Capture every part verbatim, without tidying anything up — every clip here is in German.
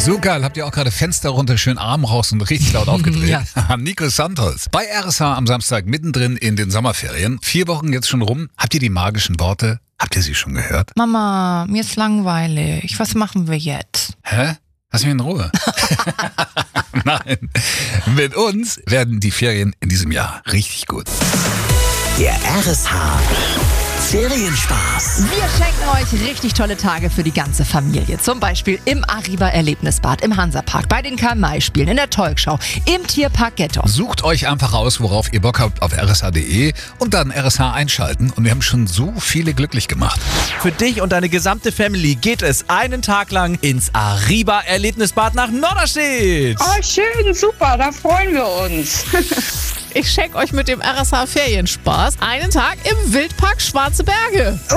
So geil, habt ihr auch gerade Fenster runter, schön Arm raus und richtig laut aufgedreht? Ja. Nico Santos. Bei R S H am Samstag mittendrin in den Sommerferien. Vier Wochen jetzt schon rum. Habt ihr die magischen Worte? Habt ihr sie schon gehört? Mama, mir ist langweilig. Was machen wir jetzt? Hä? Lass mich in Ruhe. Nein. Mit uns werden die Ferien in diesem Jahr richtig gut. Der R S H Ferienspaß. Wir schenken euch richtig tolle Tage für die ganze Familie. Zum Beispiel im Arriva Erlebnisbad, im Hansapark, bei den Karl-May-Spielen, in der Talkshow, im Tierpark Ghetto. Sucht euch einfach aus, worauf ihr Bock habt auf r s h punkt d e und dann R S H einschalten. Und wir haben schon so viele glücklich gemacht. Für dich und deine gesamte Family geht es einen Tag lang ins Arriva Erlebnisbad nach Norderstedt. Oh, schön, super, da freuen wir uns. Ich schenke euch mit dem R S H Ferienspaß einen Tag im Wildpark Schwarze Berge. Wow,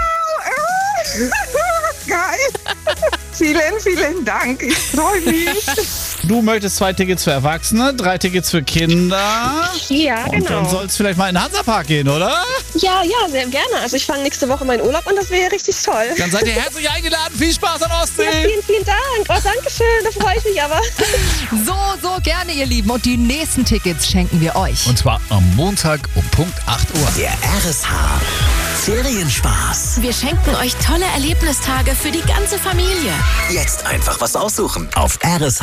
geil. Vielen, vielen Dank. Ich freue mich. Du möchtest zwei Tickets für Erwachsene, drei Tickets für Kinder. Ja, Und dann genau. soll es vielleicht mal in den Hansapark gehen, oder? Ja, ja, sehr gerne. Also ich fange nächste Woche meinen Urlaub an, das wäre richtig toll. Dann seid ihr herzlich eingeladen. Viel Spaß an Ja, Ostsee. vielen, vielen Dank. Oh, danke schön, da freue ich mich aber. So, so gerne, ihr Lieben. Und die nächsten Tickets schenken wir euch. Und zwar am Montag um Punkt acht Uhr. Der R S H Ferienspaß. Wir schenken euch tolle Erlebnistage für die ganze Familie. Jetzt einfach was aussuchen auf R S H.